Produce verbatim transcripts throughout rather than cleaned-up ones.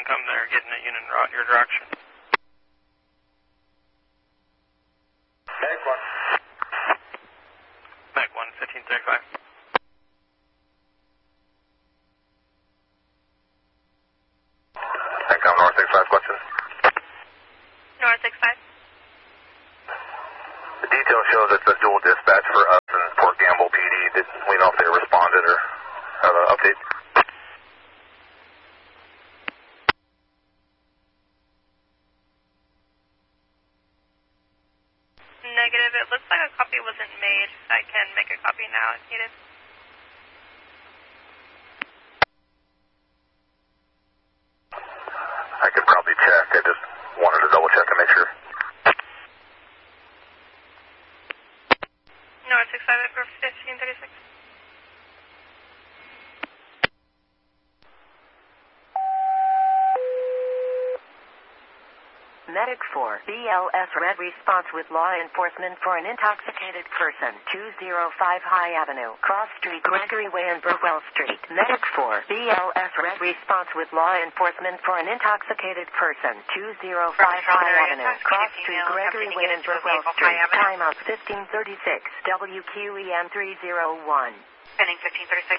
come there, getting a unit in your direction. Mag one. Mag one, fifteen thirty-five. Encom North six five, question. North six five. The detail shows it's a dual dispatch for us and Port Gamble P D. Did we know if they responded or have an update? Negative. It looks like a copy wasn't made. I can make a copy now if needed. I could probably check. I just wanted to double check and make sure. North six five for fifteen thirty-six. Medic four, B L S red response with law enforcement for an intoxicated person, two oh five High Avenue, Cross Street, Gregory Way and Burwell Street. Medic four, B L S red response with law enforcement for an intoxicated person, two oh five High Avenue, Cross Street, Gregory Way and Burwell Street. Timeout fifteen thirty-six, W Q E M three oh one. Pending fifteen thirty-six.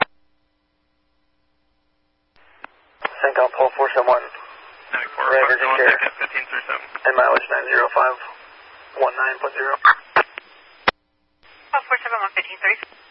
Encom Paul four seven one. Red Virgin Care. fifteen thirty-seven. And mileage nine zero five one nine point zero. Oh, four seven one, fifteen thirty-six.